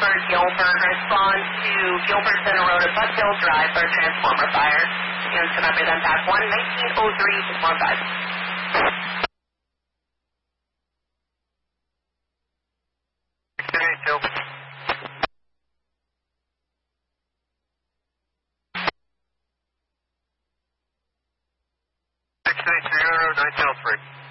for Gilbert. Respond to Gilbert Center Road at Buck Hill Drive for a transformer fire. Units can represent back 1-1903-15. 680, 903.